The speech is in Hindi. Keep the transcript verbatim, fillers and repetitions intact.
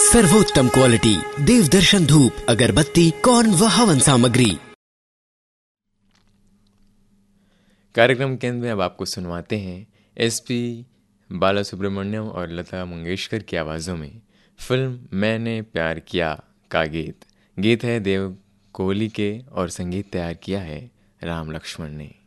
सर्वोत्तम क्वालिटी देव दर्शन धूप अगरबत्ती कौन व हवन सामग्री। कार्यक्रम के अंत में अब आपको सुनवाते हैं एसपी बालासुब्रमण्यम और लता मंगेशकर की आवाज़ों में फिल्म मैंने प्यार किया का गीत। गीत है देव कोहली के और संगीत तैयार किया है राम लक्ष्मण ने।